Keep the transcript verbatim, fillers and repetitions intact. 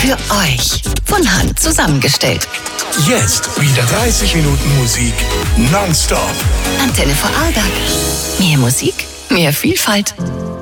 Für euch. Von Hand zusammengestellt. Jetzt wieder dreißig Minuten Musik nonstop. Antenne Vorarlberg. Mehr Musik, mehr Vielfalt.